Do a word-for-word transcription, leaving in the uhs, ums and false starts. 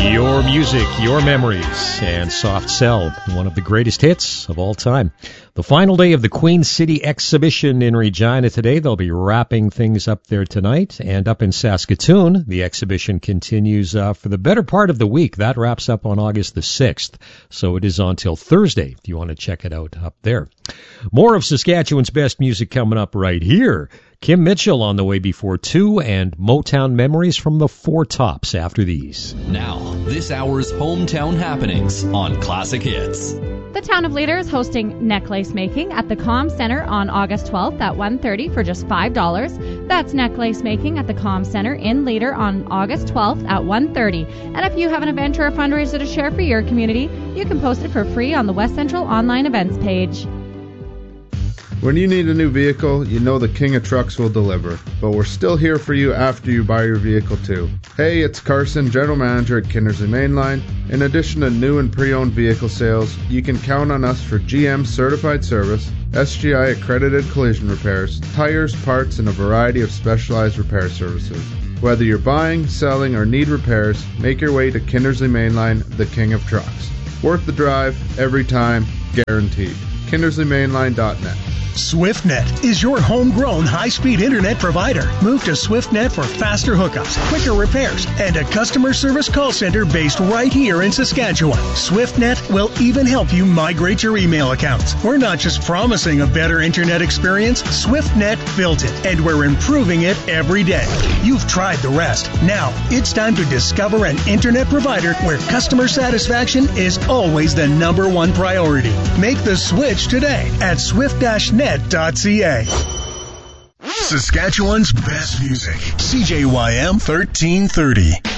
Your music, your memories, and Soft Cell, one of the greatest hits of all time. The final day of the Queen City exhibition in Regina today. They'll be wrapping things up there tonight. And up in Saskatoon, the exhibition continues uh, for the better part of the week. That wraps up on August the sixth. So it is on till Thursday if you want to check it out up there. More of Saskatchewan's best music coming up right here. Kim Mitchell on the way before two, and Motown memories from the Four Tops after these. Now, this hour's hometown happenings on Classic Hits. The Town of Leader is hosting necklace making at the Com Center on August twelfth at one thirty for just five dollars. That's necklace making at the Com Center in Leader on August twelfth at one thirty. And if you have an event or a fundraiser to share for your community, you can post it for free on the West Central online events page. When you need a new vehicle, you know the King of Trucks will deliver. But we're still here for you after you buy your vehicle too. Hey, it's Carson, General Manager at Kindersley Mainline. In addition to new and pre-owned vehicle sales, you can count on us for G M certified service, S G I accredited collision repairs, tires, parts, and a variety of specialized repair services. Whether you're buying, selling, or need repairs, make your way to Kindersley Mainline, the King of Trucks. Worth the drive, every time, guaranteed. Kindersley Mainline dot net. SwiftNet is your homegrown high-speed internet provider. Move to SwiftNet for faster hookups, quicker repairs, and a customer service call center based right here in Saskatchewan. SwiftNet will even help you migrate your email accounts. We're not just promising a better internet experience, SwiftNet built it, and we're improving it every day. You've tried the rest. Now, it's time to discover an internet provider where customer satisfaction is always the number one priority. Make the switch today at swift dash net dot c a. Saskatchewan's best music. C J Y M thirteen thirty.